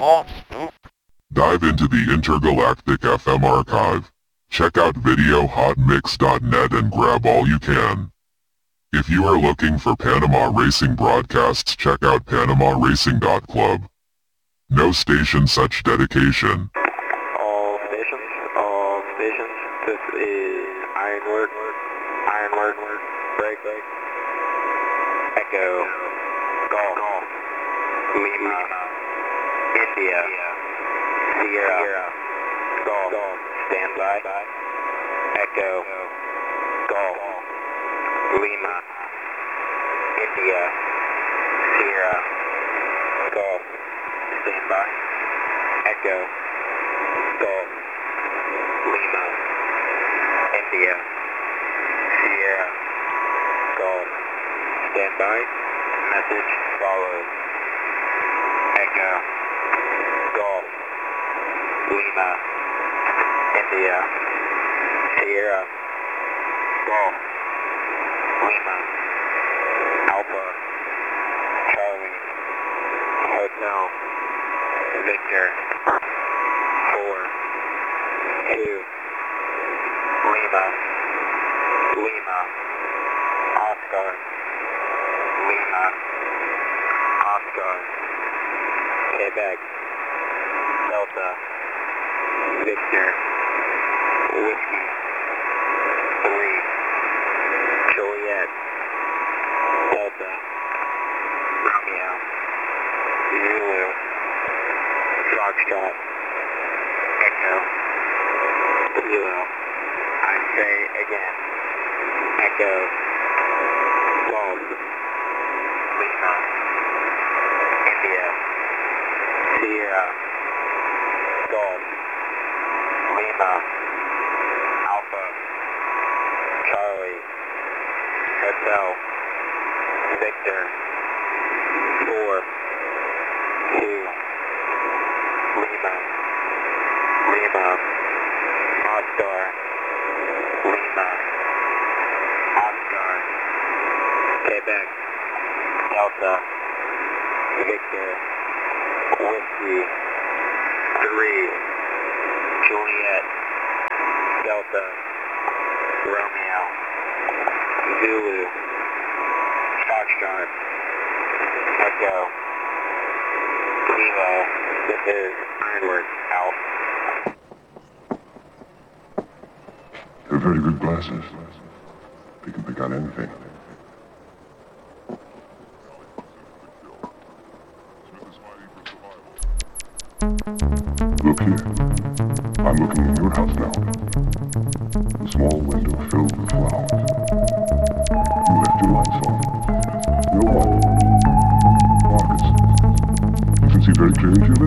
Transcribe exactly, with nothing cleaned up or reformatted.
Dive into the Intergalactic F M archive. Check out video hot mix dot net and grab all you can. If you are looking for Panama Racing broadcasts, check out panama racing dot club. No station such dedication. All stations, all stations, this is Ironwork, Ironwork, break, break, Echo, Golf, Lima, India, Sierra, Golf, standby, Echo, Golf, Lima, India, Sierra, Golf, standby, Echo, Golf, Lima, India, Sierra, Golf, standby, message follows, Echo, Golf, Lima, India, Sierra, Golf, Lima, Alpha, Charlie, Hotel, Victor, four, two, Lima, Lima, Oscar, Lima, Oscar, Quebec, Delta, Victor, Whiskey, three, Juliet, Delta, Romeo, Zulu, Foxtrot, Echo, Kilo, I say again, Echo, Golf, Lima, India, Sierra, Golf, Lima, Alpha, Charlie, Hotel, Victor, four, two, Lima, Lima, Oscar, Lima, Oscar, Quebec, Delta, Victor, Whiskey, three, Juliet, Delta, Romeo, Zulu, Foxtrot, Echo, Kilo, this is Ironwork, out. They're very good glasses. They can pick out anything. Look here. I'm looking in your house now. The small window filled with flowers. You left your lights on. No one